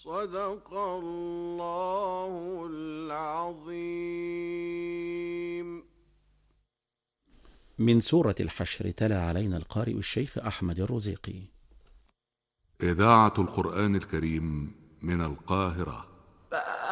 صدق الله العظيم. من سورة الحشر تلا علينا القارئ الشيخ أحمد الرزيقي. إذاعة القرآن الكريم من القاهرة.